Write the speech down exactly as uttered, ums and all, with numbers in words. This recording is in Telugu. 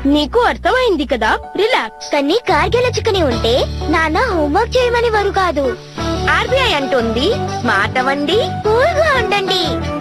నీకు అర్థమైంది కదా, రిలాక్స్. కానీ కార్గిలచుకుని ఉంటే నాన్న హోంవర్క్ చేయమని వారు కాదు. ఆర్బీఐ అంటుంది స్మార్ట్ అవ్వండి, కూల్ గా ఉండండి.